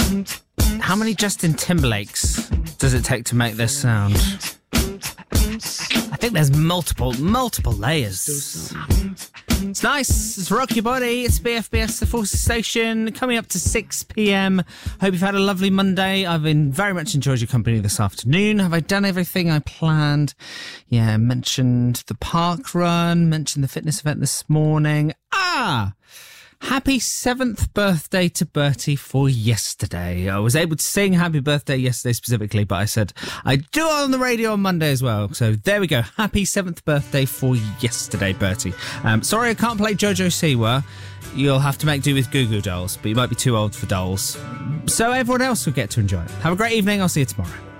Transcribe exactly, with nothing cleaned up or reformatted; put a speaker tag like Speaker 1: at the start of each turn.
Speaker 1: How many Justin Timberlakes does it take to make this sound? I think there's multiple, multiple layers. It's nice. It's Rock Your Body. It's B F B S, the Forces Station, coming up to six p.m. Hope you've had a lovely Monday. I've been very much enjoyed your company this afternoon. Have I done everything I planned? Yeah, mentioned the park run, mentioned the fitness event this morning. Ah! Happy seventh birthday to Bertie for yesterday. I was able to sing happy birthday yesterday specifically, but I said I'd do it on the radio on Monday as well. So there we go. Happy seventh birthday for yesterday, Bertie. Um, sorry I can't play Jojo Siwa. You'll have to make do with Goo Goo Dolls, but you might be too old for dolls. So everyone else will get to enjoy it. Have a great evening. I'll see you tomorrow.